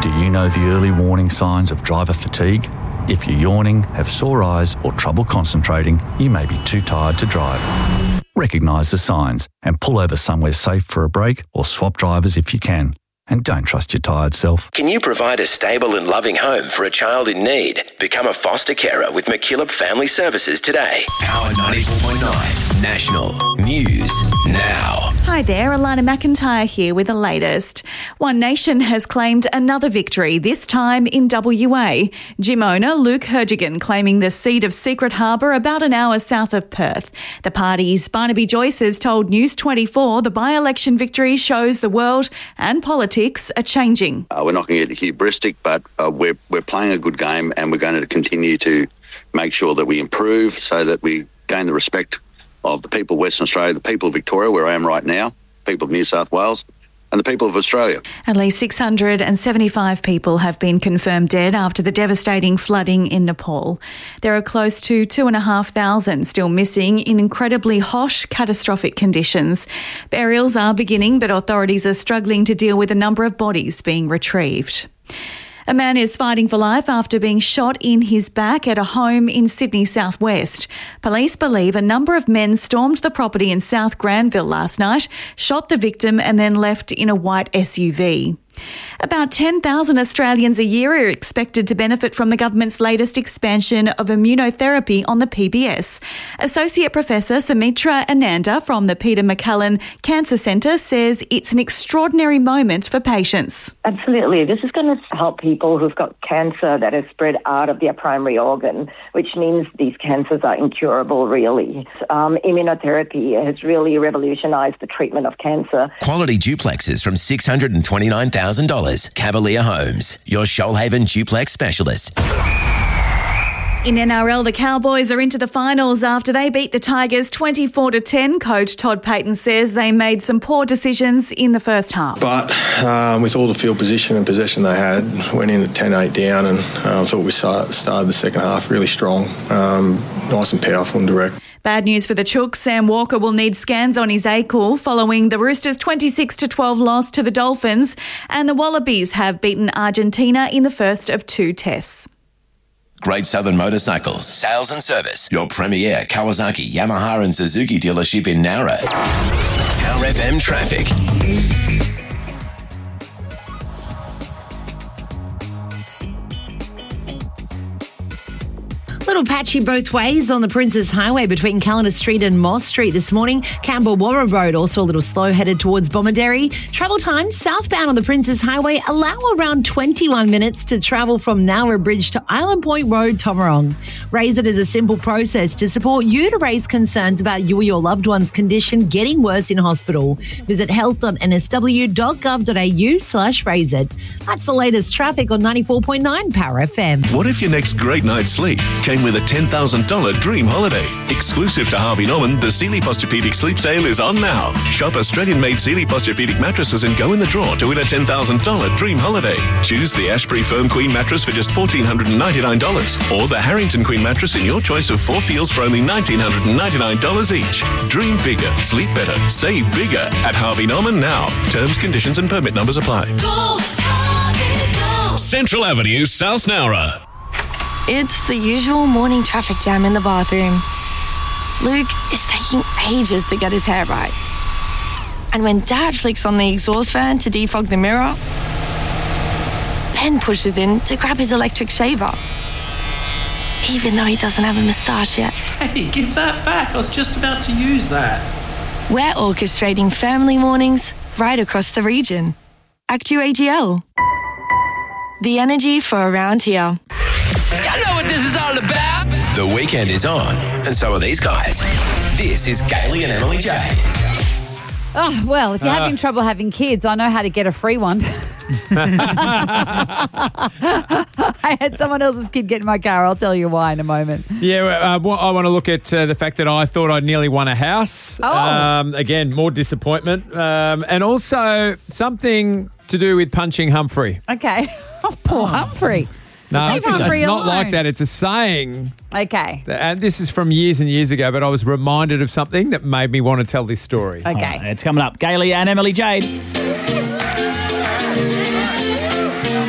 Do you know the early warning signs of driver fatigue? If you're yawning, have sore eyes or trouble concentrating, you may be too tired to drive. Recognise the signs and pull over somewhere safe for a break or swap drivers if you can. And don't trust your tired self. Can you provide a stable and loving home for a child in need? Become a foster carer with McKillop Family Services today. Power 94.9 National News Now. Hi there, Alana McIntyre here with the latest. One Nation has claimed another victory, this time in WA. Gym owner Luke Hergigan claiming the seat of Secret Harbour about an hour south of Perth. The party's Barnaby Joyce has told News 24 the by-election victory shows the world and politics are changing. We're not going to get hubristic, but we're playing a good game, and we're going to continue to make sure that we improve so that we gain the respect of the people of Western Australia, the people of Victoria, where I am right now, people of New South Wales, and the people of Australia. At least 675 people have been confirmed dead after the devastating flooding in Nepal. There are close to 2,500 still missing in incredibly harsh, catastrophic conditions. Burials are beginning, but authorities are struggling to deal with the number of bodies being retrieved. A man is fighting for life after being shot in his back at a home in Sydney southwest. Police believe a number of men stormed the property in South Granville last night, shot the victim and then left in a white SUV. About 10,000 Australians a year are expected to benefit from the government's latest expansion of immunotherapy on the PBS. Associate Professor Sumitra Ananda from the Peter MacCallum Cancer Centre says it's an extraordinary moment for patients. Absolutely. This is going to help people who've got cancer that has spread out of their primary organ, which means these cancers are incurable, really. Immunotherapy has really revolutionised the treatment of cancer. Quality duplexes from $629,000. Cavalier Homes, your Shoalhaven duplex specialist. In NRL, the Cowboys are into the finals after they beat the Tigers 24-10. Coach Todd Payton says they made some poor decisions in the first half. But with all the field position and possession they had, went in at 10-8 down, and I thought we started the second half really strong, nice and powerful and direct. Bad news for the Chooks. Sam Walker will need scans on his ankle following the Roosters' 26-12 loss to the Dolphins, and the Wallabies have beaten Argentina in the first of 2 tests. Great Southern Motorcycles, sales and service. Your premier Kawasaki, Yamaha and Suzuki dealership in Nowra. Power FM traffic. Little patchy both ways on the Princes Highway between Callender Street and Moss Street this morning. Campbell-Warra Road also a little slow headed towards Bomaderry. Travel time southbound on the Princes Highway allow around 21 minutes to travel from Nowra Bridge to Island Point Road, Tomarong. Raise It is a simple process to support you to raise concerns about you or your loved one's condition getting worse in hospital. Visit health.nsw.gov.au/raise it. That's the latest traffic on 94.9 Power FM. What if your next great night's sleep came with a $10,000 dream holiday? Exclusive to Harvey Norman, the Sealy Posturepedic Sleep Sale is on now. Shop Australian-made Sealy Posturepedic mattresses and go in the draw to win a $10,000 dream holiday. Choose the Ashbury Firm Queen mattress for just $1,499 or the Harrington Queen mattress in your choice of 4 feels for only $1,999 each. Dream bigger, sleep better, save bigger at Harvey Norman now. Terms, conditions and permit numbers apply. Go, Harvey, go. Central Avenue, South Nowra. It's the usual morning traffic jam in the bathroom. Luke is taking ages to get his hair right. And when Dad flicks on the exhaust fan to defog the mirror, Ben pushes in to grab his electric shaver. Even though he doesn't have a moustache yet. Hey, give that back. I was just about to use that. We're orchestrating family mornings right across the region. ActuAGL. The energy for around here. I know what this is all about. The weekend is on, and so are these guys. This is Kaylee and Emily Jade. Oh, well, if you're having trouble having kids, I know how to get a free one. I had someone else's kid get in my car. I'll tell you why in a moment. Yeah, I want to look at the fact that I thought I'd nearly won a house. Oh. Again, more disappointment. And also something to do with punching Humphrey. Okay. Oh, poor Humphrey. No, it's not alone. like that. It's a saying. Okay. And this is from years and years ago, but I was reminded of something that made me want to tell this story. Okay. It's coming up. Kaylee and Emily Jade.